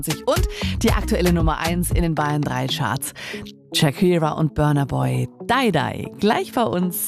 Und die aktuelle Nummer 1 in den Bayern 3 Charts. Shakira und Burna Boy. Die Die. Gleich bei uns.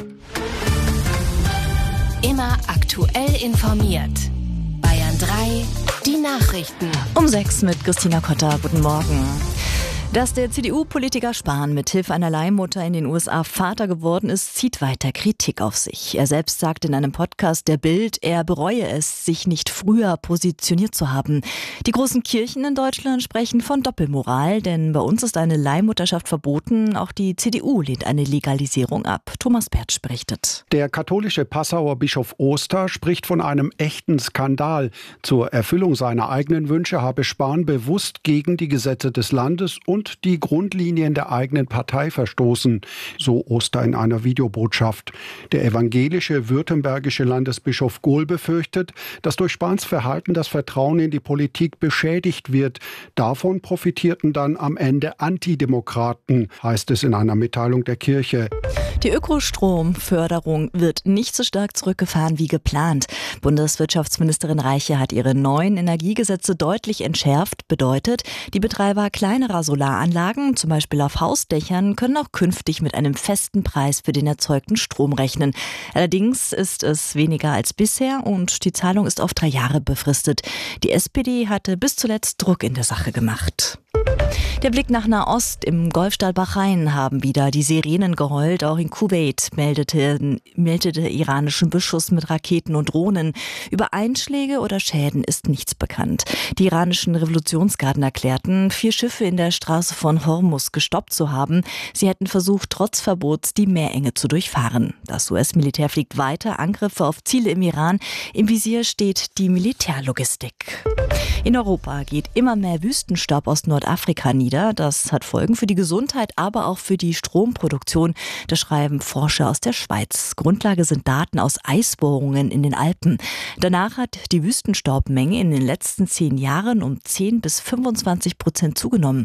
Immer aktuell informiert. Bayern 3, die Nachrichten. Um 6 mit Christina Kotter. Guten Morgen. Dass der CDU-Politiker Spahn mit Hilfe einer Leihmutter in den USA Vater geworden ist, zieht weiter Kritik auf sich. Er selbst sagt in einem Podcast der Bild, er bereue es, sich nicht früher positioniert zu haben. Die großen Kirchen in Deutschland sprechen von Doppelmoral, denn bei uns ist eine Leihmutterschaft verboten. Auch die CDU lehnt eine Legalisierung ab. Thomas Pertsch berichtet. Der katholische Passauer Bischof Oster spricht von einem echten Skandal. Zur Erfüllung seiner eigenen Wünsche habe Spahn bewusst gegen die Gesetze des Landes und die Grundlinien der eigenen Partei verstoßen, so Oster in einer Videobotschaft. Der evangelische württembergische Landesbischof Gohl befürchtet, dass durch Spahns Verhalten das Vertrauen in die Politik beschädigt wird. Davon profitierten dann am Ende Antidemokraten, heißt es in einer Mitteilung der Kirche. Die Ökostromförderung wird nicht so stark zurückgefahren wie geplant. Bundeswirtschaftsministerin Reiche hat ihre neuen Energiegesetze deutlich entschärft. Bedeutet, die Betreiber kleinerer Solaranlagen, zum Beispiel auf Hausdächern, können auch künftig mit einem festen Preis für den erzeugten Strom rechnen. Allerdings ist es weniger als bisher und die Zahlung ist auf 3 Jahre befristet. Die SPD hatte bis zuletzt Druck in der Sache gemacht. Der Blick nach Nahost. Im Golfstaat Bahrain haben wieder die Sirenen geheult. Auch in Kuwait meldete iranischen Beschuss mit Raketen und Drohnen. Über Einschläge oder Schäden ist nichts bekannt. Die iranischen Revolutionsgarden erklärten, 4 Schiffe in der Straße von Hormuz gestoppt zu haben. Sie hätten versucht, trotz Verbots die Meerenge zu durchfahren. Das US-Militär fliegt weiter Angriffe auf Ziele im Iran. Im Visier steht die Militärlogistik. In Europa geht immer mehr Wüstenstaub aus Nordafrika nieder. Das hat Folgen für die Gesundheit, aber auch für die Stromproduktion. Das schreiben Forscher aus der Schweiz. Grundlage sind Daten aus Eisbohrungen in den Alpen. Danach hat die Wüstenstaubmenge in den letzten 10 Jahren um 10 bis 25% zugenommen.